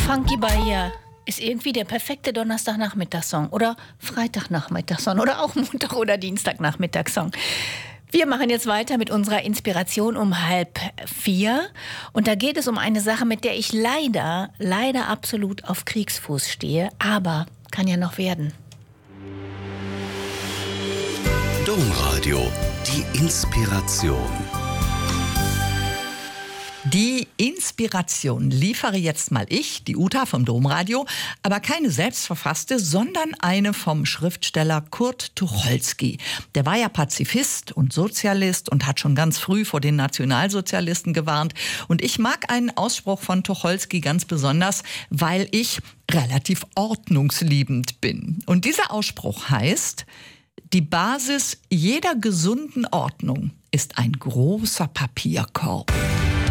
Funky Bahia ist irgendwie der perfekte Donnerstagnachmittagssong oder Freitagnachmittagssong oder auch Montag- oder Dienstagnachmittagssong. Wir machen jetzt weiter mit unserer Inspiration um 3:30 und da geht es um eine Sache, mit der ich leider absolut auf Kriegsfuß stehe, aber kann ja noch werden. Domradio, die Inspiration. Die Inspiration liefere jetzt mal ich, die Uta vom Domradio, aber keine selbstverfasste, sondern eine vom Schriftsteller Kurt Tucholsky. Der war ja Pazifist und Sozialist und hat schon ganz früh vor den Nationalsozialisten gewarnt. Und ich mag einen Ausspruch von Tucholsky ganz besonders, weil ich relativ ordnungsliebend bin. Und dieser Ausspruch heißt: Die Basis jeder gesunden Ordnung ist ein großer Papierkorb.